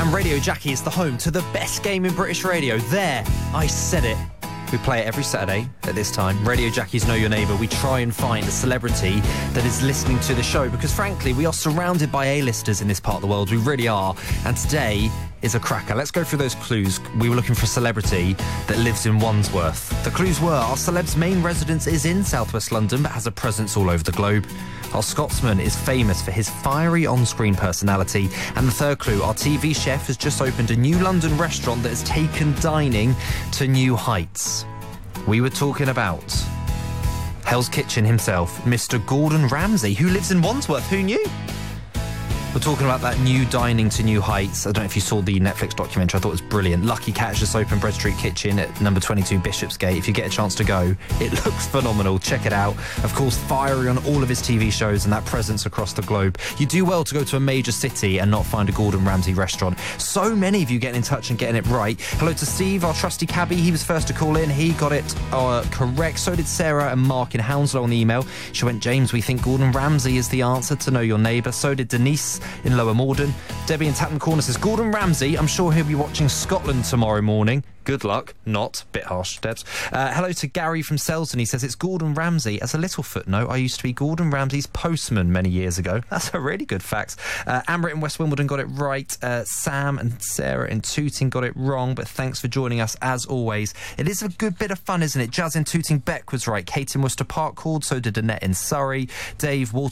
And Radio Jackie is the home to the best game in British radio. There, I said it. We play it every Saturday at this time. Radio Jackie's Know Your Neighbour. We try and find a celebrity that is listening to the show because, frankly, we are surrounded by A-listers in this part of the world. We really are. And today is a cracker. Let's go through those clues. We were looking for a celebrity that lives in Wandsworth. The clues were our celeb's main residence is in southwest London but has a presence all over the globe. Our Scotsman is famous for his fiery on-screen personality. And the third clue, our TV chef has just opened a new London restaurant that has taken dining to new heights. We were talking about Hell's Kitchen himself, Mr. Gordon Ramsay, who lives in Wandsworth. Who knew? We're talking about that new dining to new heights. I don't know if you saw the Netflix documentary. I thought it was brilliant. Lucky Cat just opened Bread Street Kitchen at number 22 Bishopsgate. If you get a chance to go, it looks phenomenal. Check it out. Of course, fiery on all of his TV shows and that presence across the globe. You do well to go to a major city and not find a Gordon Ramsay restaurant. So many of you getting in touch and getting it right. Hello to Steve, our trusty cabbie. He was first to call in. He got it correct. So did Sarah and Mark in Hounslow on the email. She went, James, we think Gordon Ramsay is the answer to Know Your Neighbour. So did Denise in Lower Morden. Debbie in Tatton Corner says, Gordon Ramsay, I'm sure he'll be watching Scotland tomorrow morning. Good luck. Not. Bit harsh, Debs. Hello to Gary from Selsdon. He says, it's Gordon Ramsay. As a little footnote, I used to be Gordon Ramsay's postman many years ago. That's a really good fact. Amrit in West Wimbledon got it right. Sam and Sarah in Tooting got it wrong, but thanks for joining us as always. It is a good bit of fun, isn't it? Jazz in Tooting Beck was right. Kate in Worcester Park called, so did Annette in Surrey. Dave Walter